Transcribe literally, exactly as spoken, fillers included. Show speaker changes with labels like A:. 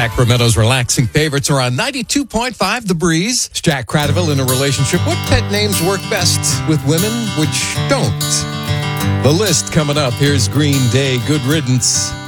A: Sacramento's relaxing favorites are on ninety-two point five The Breeze. It's Jack Cradaville in a relationship. What pet names work best with women which don't? The list coming up. Here's Green Day, Good Riddance.